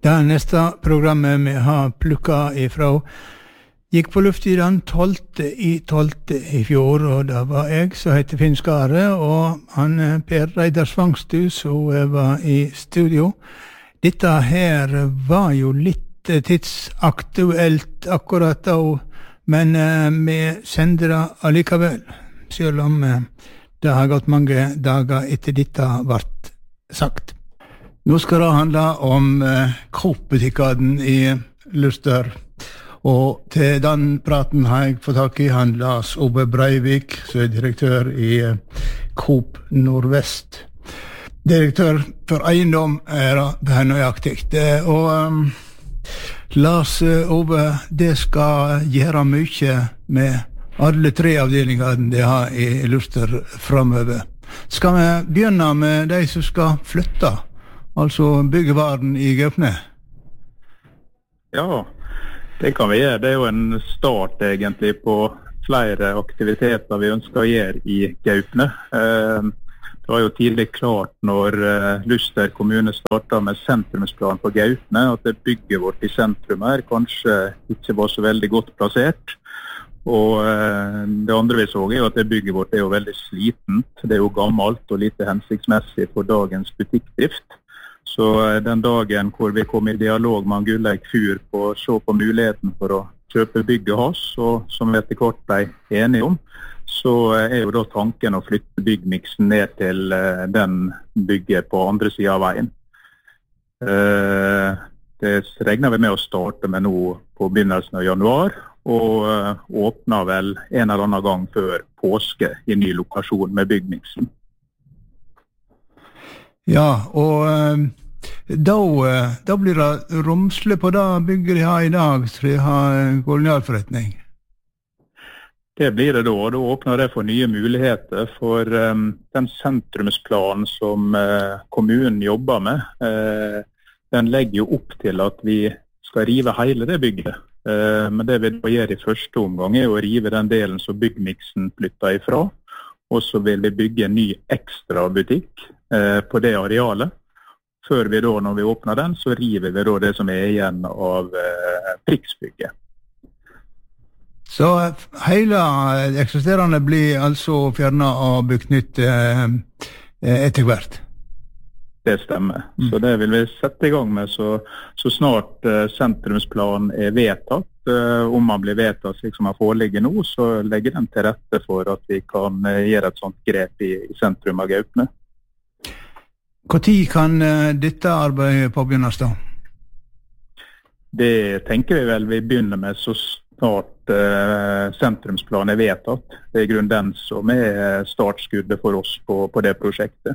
Det neste programmet vi har plukket ifra gikk på luft i den 12. i fjor, og det var jeg som heter Finn Skare, og han Per Reidar Svangstu som var i studio. Dette her var jo litt tidsaktuelt akkurat da, men vi sender det allikevel, selv om det har gått mange dager etter dette ble sagt. Nå skal det handle om Coop-butikkene i Luster, og til den praten har jeg fått tak i han Lars Ove Breivik, som direktør i Coop Nordvest. Direktør for eiendom det nøyaktig. Og Lars Ove, det skal gjøre mye med alle 3 avdelingene de har i Luster fremover. Skal vi begynne med de som skal flytte? Altså byggevaren i Gaupne? Ja, det kan vi gjøre. Det jo en start egentlig på flere aktiviteter vi ønsker å gjøre i Gaupne. Det var jo tidlig klart når Luster kommune startet med sentrumsplan på Gaupne, at det bygget vårt i sentrum her kanskje ikke var så veldig godt plassert. Og det andre vi så jo at det bygget vårt jo veldig slitent. Det jo gammelt og lite hensiktsmessig for dagens butikkdrift. Så den dagen hvor vi kom i dialog med Gulleik Fyr på å se på muligheten for å kjøpe bygget hans, og som vi etter kort ble enige om, så jo da tanken å flytte byggmiksen ned til den bygget på andre siden av veien. Det regner vi med å starte med nå på begynnelsen av januar, og åpner vel en eller annen gang før påske i ny lokasjon med byggmiksen. Ja, og da blir det romsle på det bygget de har i dag, så de har kolonialforretning. Det blir det da, og da åpner det for nye muligheter for den sentrumsplanen som kommunen jobber med. Den legger jo opp til at vi skal rive hele det bygget. Men det vi da gjør i første omgang å rive den delen som byggmiksen flytter ifra, og så vil vi bygge en ny ekstra butikk på det arealet. Før vi da, når vi åpner den, så river vi da det som igjen av Priksbygget. Så hele eksisterende blir altså fjernet og bygd nytt etter hvert? Det stemmer. Så det vil vi sette i gang med så snart sentrumsplanen vedtatt. Om man blir vedtatt slik som man foreligger nå, så legger den til rette for at vi kan gjøre et sånt grep i sentrum av Gaupne. Hvor tid kan dette arbeidet påbegynnes da? Det tenker vi vel vi begynner med så snart sentrumsplanen vedtatt. Det grunnen den som startskuddet for oss på det prosjektet.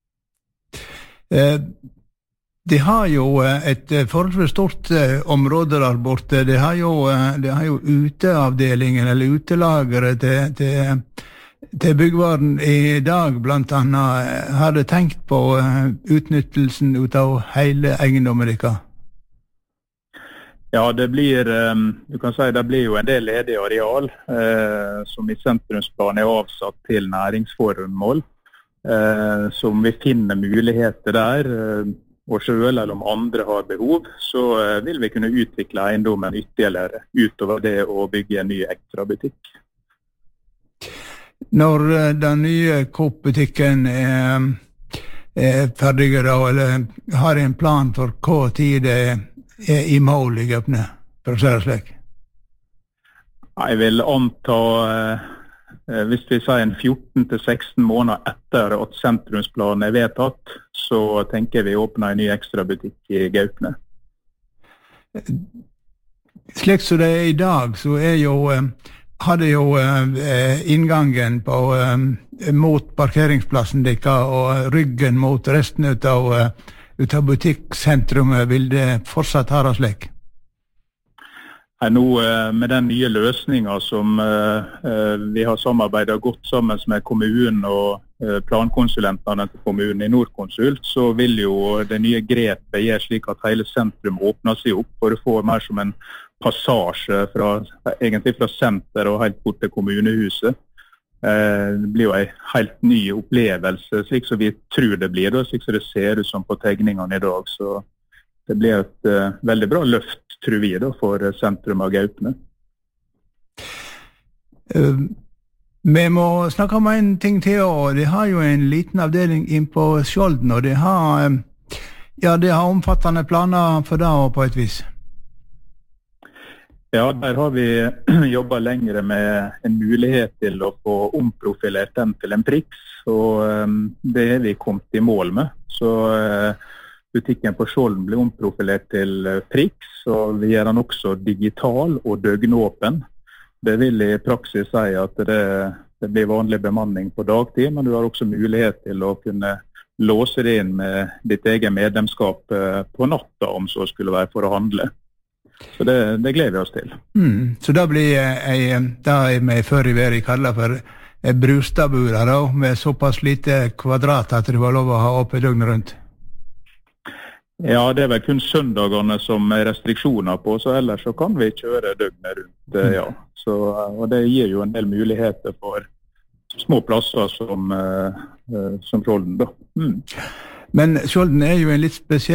De har jo et forholdsvis stort område der borte. De har jo uteavdelingen eller utelageret til byggvaren i dag, blant annet. Har de tenkt på utnyttelsen ut av hele eiendommen deres? Ja, det blir, du kan si, det blir jo en del ledig areal som i sentrumsplanen avsatt til næringsformål. Som vi finner muligheter der, og selv eller om andre har behov, så vil vi kunne utvikle eiendommen ytterligere utover det å bygge en ny ekstra butikk. Når den nye Coop-butikken ferdig da, eller har en plan for hva tid det i mål i Gaupne, for å si det slik? Jeg vil anta hvis vi sier en 14-16 måneder etter at sentrumsplanen vedtatt, så tenker vi åpner en ny ekstra butikk i Gaupne. Slik som det i dag, så hadde jo inngangen mot parkeringsplassen deres og ryggen mot resten av butikksentrumet. Vil det fortsatt ha det slik? Nå med den nye løsningen som vi har samarbeidet godt sammen med kommunen og plankonsulentene til kommunen i Nordkonsult, så vil jo det nye grepet gjøre slik at hele sentrum åpner seg opp, for å få mer som en passasje egentlig fra senter og helt bort til kommunehuset. Det blir jo en helt ny opplevelse, slik som vi tror det blir, og slik som det ser ut som på tegningene i dag. Så det blir et veldig bra løft, tror vi, da, for sentrum av Gaupne. Vi må snakke om en ting til, og de har jo en liten avdeling inn på Skjolden, og de har omfattende planer for det på et vis. Ja, der har vi jobbet lengre med en mulighet til å få omprofilert den til en Prix, og det har vi kommet i mål med. Så butikken på Skjolden blir omprofilert til Prix, og vi gjør den også digital og døgnåpen. Det vil i praksis si at det blir vanlig bemanning på dagtid, men du har også mulighet til å kunne låse det inn med ditt egen medlemskap på natta, om så skulle være for å handle. Så det gleder vi oss til. Så da blir det vi før i verden kaller for Brustadbura, da, med såpass lite kvadrat at det var lov å ha oppe døgnet rundt? Ja, det er vel kun søndagene som er restriksjoner på, så ellers så kan vi kjøre døgnet rundt, ja. Så, og det gir jo en del muligheter for små plasser som Skjolden, da. Men Skjolden er jo en litt spesiell